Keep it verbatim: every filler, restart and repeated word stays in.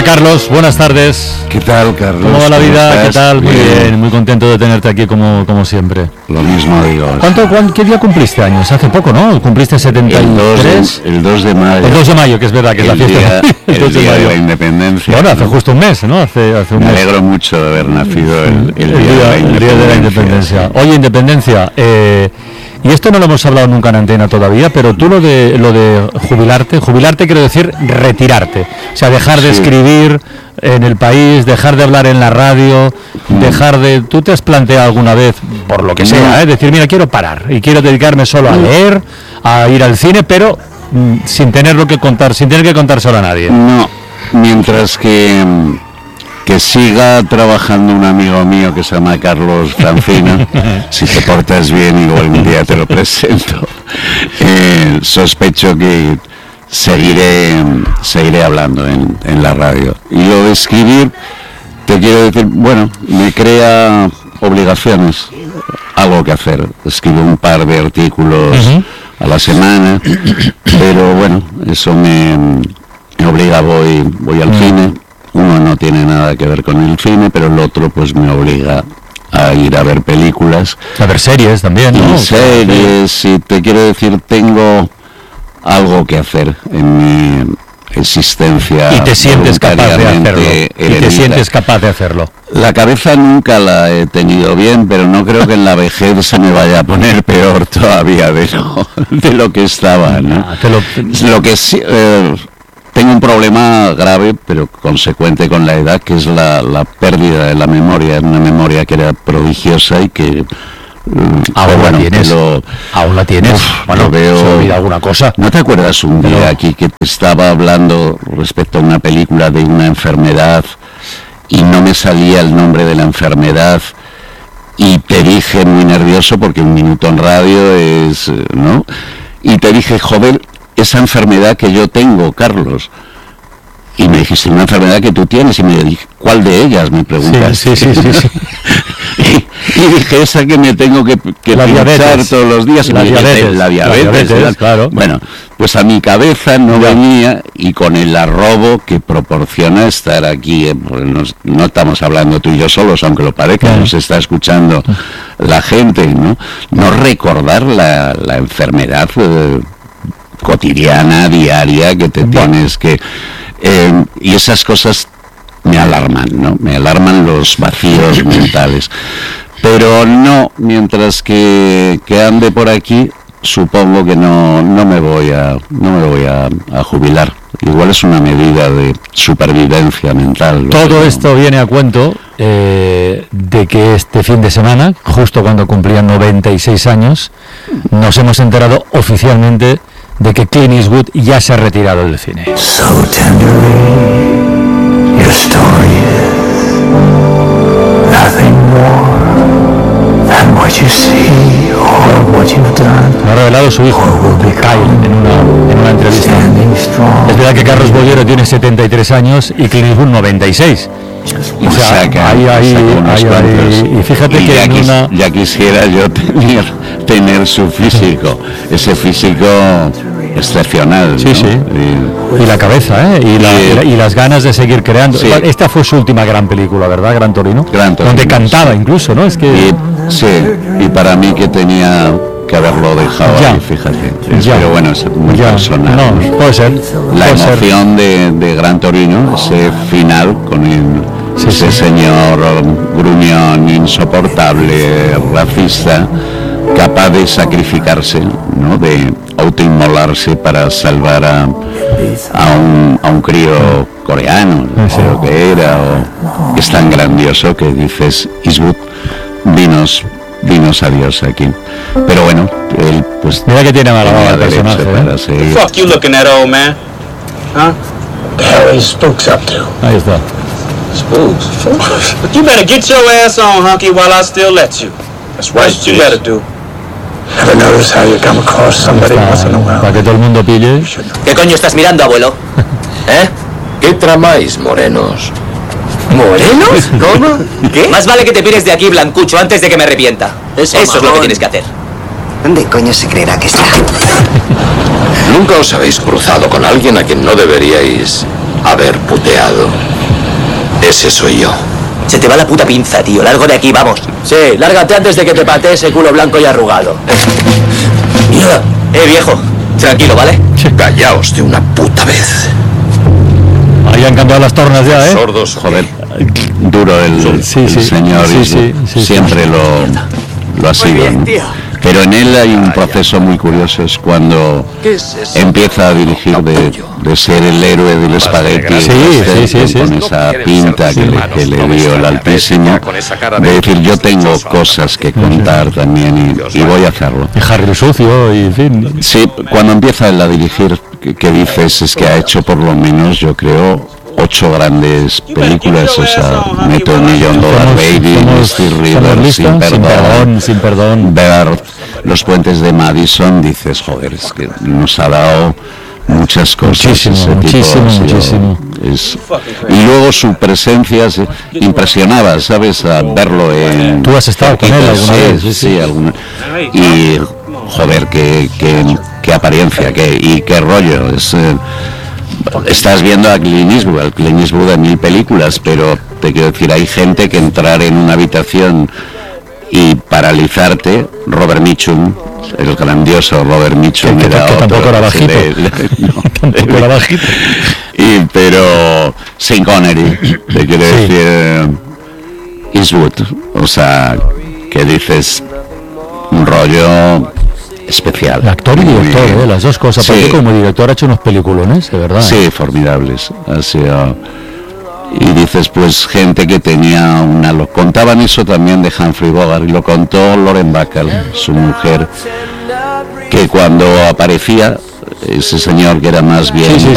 Carlos, buenas tardes. ¿Qué tal, Carlos? ¿Cómo va la vida? ¿Estás? ¿Qué tal? Muy bien. bien, muy contento de tenerte aquí como, como siempre. Lo mismo digo. ¿Cuánto, cuán, ¿Qué día cumpliste años? Hace poco, ¿no? ¿Cumpliste setenta y tres? El dos de mayo. El dos de mayo, que es verdad, que es el la fiesta. Día, el el dos de día mayo. de la independencia. Bueno, hace ¿no? justo un mes, ¿no? Hace, hace un Me mes. alegro mucho de haber nacido el, el, El día, día, de la el día de la independencia. Oye, independencia, eh, y esto no lo hemos hablado nunca en antena todavía, pero tú lo de lo de jubilarte, jubilarte quiero decir retirarte, o sea, dejar de Sí. escribir en el país, dejar de hablar en la radio, Mm. dejar de... ¿Tú te has planteado alguna vez, por lo que No. sea, eh, decir, mira, quiero parar y quiero dedicarme solo a leer, a ir al cine, pero mm, sin tener lo que contar, sin tener que contárselo a nadie? No, mientras que, que siga trabajando un amigo mío que se llama Carlos Francina, si te portas bien igual un día te lo presento, eh, sospecho que seguiré seguiré hablando en, en la radio. Y lo de escribir, te quiero decir, bueno, me crea obligaciones, algo que hacer. Escribo un par de artículos Uh-huh. a la semana, pero bueno, eso me, me obliga, voy, voy al Uh-huh. cine. Uno no tiene nada que ver con el cine, pero el otro pues me obliga a ir a ver películas. A ver series también, ¿no? Y series, y te quiero decir, tengo algo que hacer en mi existencia. Y te sientes capaz de hacerlo. voluntariamente Y te heredita. sientes capaz de hacerlo. La cabeza nunca la he tenido bien, pero no creo que en la vejez se me vaya a poner peor todavía de lo, de lo que estaba, ¿no? Ah, te lo- Lo que sí, eh, tengo un problema grave, pero consecuente con la edad, que es la, la pérdida de la memoria, una memoria que era prodigiosa y que... mm, Aún bueno, la tienes. lo- Aún la tienes. Uf, bueno, lo veo- se olvida alguna cosa. ¿No te acuerdas un día Pero- aquí que te estaba hablando respecto a una película de una enfermedad y no me salía el nombre de la enfermedad y te dije muy nervioso porque un minuto en radio es, eh, ¿no? Y te dije, joder, esa enfermedad que yo tengo, Carlos. Y me dijiste, una enfermedad que tú tienes, y me dije, ¿cuál de ellas? Me preguntaste. Sí, sí, sí, sí, sí. y, y dije, esa que me tengo que, que La pinchar diabetes. todos los días. Y La me dijiste, diabetes. La La diabetes, diabetes, ¿verdad? claro. Bueno, pues a mi cabeza no Ya. venía, y con el arrobo que proporciona estar aquí, eh, pues nos- no estamos hablando tú y yo solos, aunque lo parezca, Claro. nos está escuchando la gente, ¿no? No recordar la, la enfermedad eh, cotidiana, diaria, que te Bueno. tienes que... eh, y esas cosas me alarman, ¿no? Me alarman los vacíos mentales. Pero no, mientras que, que ande por aquí, supongo que no, no me voy a no me voy a, a jubilar. Igual es una medida de supervivencia mental. lo Todo que- esto viene a cuento eh, de que este fin de semana, justo cuando cumplían noventa y seis años, nos hemos enterado oficialmente de que Clint Eastwood ya se ha retirado del cine. So tenderly, your story is nothing more than what you see or what you've done. Lo ha revelado su hijo, Kyle, en una, en una entrevista. Standing strong. Es verdad que Carlos Bollero tiene setenta y tres años y Clint Eastwood noventa y seis. O sea, Saca- ahí, ahí, saca unos ahí, cuantos. ahí. Y fíjate Y que ya, en quis- una... ya quisiera yo tener, tener su físico, ese físico excepcional. Sí, ¿no? sí. Y- Y la cabeza, ¿eh? Y, la- Sí. y la- y las ganas de seguir creando. Sí. Esta fue su última gran película, ¿verdad? Gran Torino. Gran Torino, Donde cantaba incluso, ¿no? Es que... Y, sí, y para mí que tenía que haberlo dejado Ya. ahí, fíjate. Es- Ya. Pero bueno, es muy ya, personal. no, ¿no? puede ser. La puede ser. emoción de, de Gran Torino, ese final con el, Sí, ese sí. señor gruñón, insoportable, racista, capaz de sacrificarse, ¿no? De autoinmolarse para salvar a, a, un, a un crío coreano, Sí. creo que era, o, es tan grandioso que dices, Eastwood, dinos, dinos adiós aquí. Pero bueno, él pues Mira que tiene mala tenía baba el derecho personaje, para ¿eh? seguir. Fuck you looking at, old man? Huh? The hell are you spooks up to? Ahí está. Spooks. But you better get your ass on, hunky, while I still let you. That's right, what you better do. Ever notice how you come across somebody once in a Para while? que todo el mundo pille. ¿Qué coño estás mirando, abuelo? ¿Eh? ¿Qué tramáis, morenos? ¿Morenos? ¿Cómo? ¿Qué? Más vale que te pires de aquí, Blancucho, antes de que me arrepienta. Eso, es lo que tienes que hacer. ¿Dónde coño se creerá que está? ¿Nunca os habéis cruzado con alguien a quien no deberíais haber puteado? Ese soy yo. Se te va la puta pinza, tío. Largo de aquí, vamos. Sí, lárgate antes de que te patee ese culo blanco y arrugado. Mierda. Eh, viejo. Tranquilo, ¿vale? Callaos de una puta vez. Ahí han cambiado las tornas ya, ¿eh? Sordos, Joder, duro el, Sí, el sí, señor sí, Eastwood. sí, sí, siempre sí. lo, lo ha sido, ¿no? Pero en él hay un proceso muy curioso, es cuando empieza a dirigir de, de ser el héroe del espagueti, Sí, western, sí, sí, sí. con esa pinta que le, que le dio el Altísimo, de decir yo tengo cosas que contar también y, y voy a hacerlo. Y Harry el sucio, y en fin. Sí, cuando empieza él a dirigir, que, que dices es que ha hecho por lo menos, yo creo, ocho grandes películas, o sea, Meto un Millón Dollar Somos- Baby, somos- Misty somos River, listos, Sin sin Perdón, perdón, sin perdón. ver Los Puentes de Madison, dices, joder, es que nos ha dado muchas cosas. Muchísimo, ese tipo, muchísimo, ha sido- muchísimo. es- y luego su presencia se- impresionaba, ¿sabes? A verlo en... Tú has estado con él cerquita, alguna sí, vez, sí, Sí, sí. alguna. Y, joder, qué, qué, qué apariencia, qué, y qué rollo. Es, eh, estás viendo a Clint Eastwood, al Clint Eastwood de mil películas, pero te quiero decir, hay gente que entrar en una habitación y paralizarte. Robert Mitchum, el grandioso Robert Mitchum, Que- que- era que otro, tampoco era bajito. le- le- no, Tampoco era bajito. y, pero Sean Connery, te quiero Sí. decir, eh, Eastwood, o sea, que dices un rollo especial. Actor y Muy- director, ¿eh? Las dos cosas. Sí. Porque como director ha hecho unos peliculones, de verdad. ¿eh? Sí, formidables. Ha sido- y dices, pues, gente que tenía una... Lo contaban eso también de Humphrey Bogart, y lo contó Lauren Bacall, su mujer, que cuando aparecía ese señor que era más bien Sí, sí, sí,